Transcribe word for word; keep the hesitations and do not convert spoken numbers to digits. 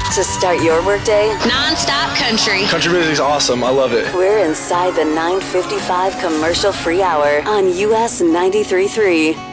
To start your workday, non-stop country. Country music's awesome. I love it. We're inside the nine fifty-five commercial free hour on U S ninety-three point three.